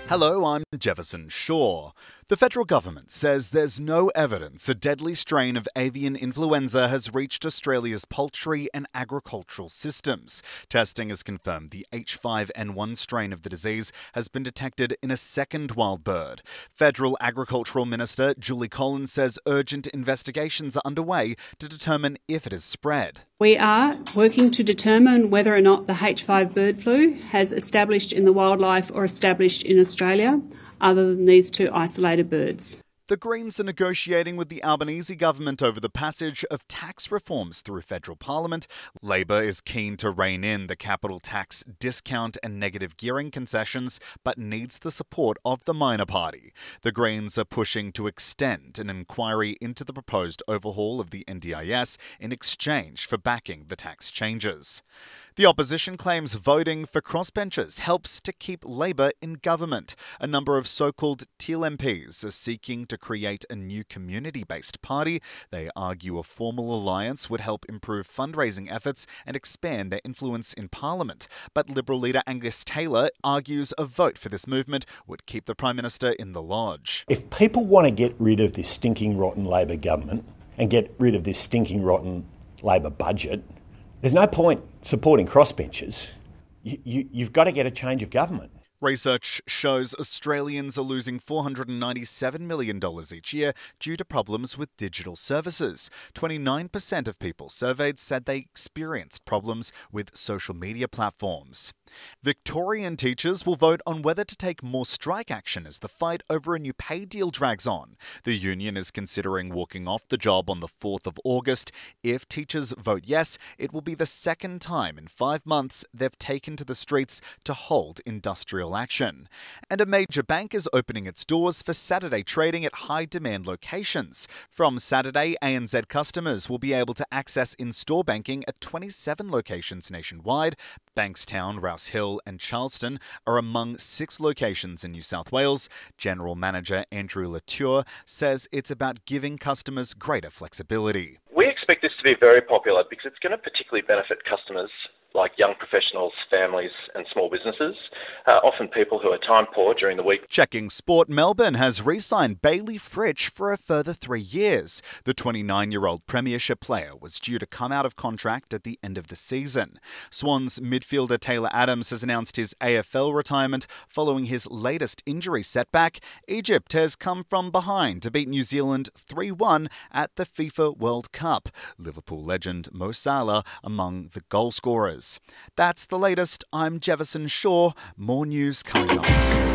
Hello, I'm Jefferson Shaw. The federal government says there's no evidence a deadly strain of avian influenza has reached Australia's poultry and agricultural systems. Testing has confirmed the H5N1 strain of the disease has been detected in a second wild bird. Federal Agricultural Minister Julie Collins says urgent investigations are underway to determine if it has spread. We are working to determine whether or not the H5 bird flu has established in the wildlife or established in Australia, other than these two isolated birds. The Greens are negotiating with the Albanese government over the passage of tax reforms through federal parliament. Labor is keen to rein in the capital tax discount and negative gearing concessions, but needs the support of the minor party. The Greens are pushing to extend an inquiry into the proposed overhaul of the NDIS in exchange for backing the tax changes. The opposition claims voting for crossbenchers helps to keep Labor in government. A number of so-called Teal MPs are seeking to create a new community-based party. They argue a formal alliance would help improve fundraising efforts and expand their influence in Parliament. But Liberal leader Angus Taylor argues a vote for this movement would keep the Prime Minister in the lodge. If people want to get rid of this stinking rotten Labor government and get rid of this stinking rotten Labor budget, there's no point supporting crossbenchers. You've got to get a change of government. Research shows Australians are losing $497 million each year due to problems with digital services. 29% of people surveyed said they experienced problems with social media platforms. Victorian teachers will vote on whether to take more strike action as the fight over a new pay deal drags on. The union is considering walking off the job on the 4th of August. If teachers vote yes, it will be the second time in 5 months they've taken to the streets to hold industrial action. And a major bank is opening its doors for Saturday trading at high-demand locations. From Saturday, ANZ customers will be able to access in-store banking at 27 locations nationwide. Bankstown, Rouse Hill and Charleston are among 6 locations in New South Wales. General Manager Andrew Latour says it's about giving customers greater flexibility. We expect this to be very popular because it's going to particularly benefit customers like young professionals, families and small businesses, often people who are time poor during the week. Checking sport, Melbourne has re-signed Bailey Fritsch for a further 3 years. The 29-year-old premiership player was due to come out of contract at the end of the season. Swans midfielder Taylor Adams has announced his AFL retirement following his latest injury setback. Egypt has come from behind to beat New Zealand 3-1 at the FIFA World Cup. Liverpool legend Mo Salah among the goal scorers. That's the latest. I'm Jefferson Shaw. More news coming up.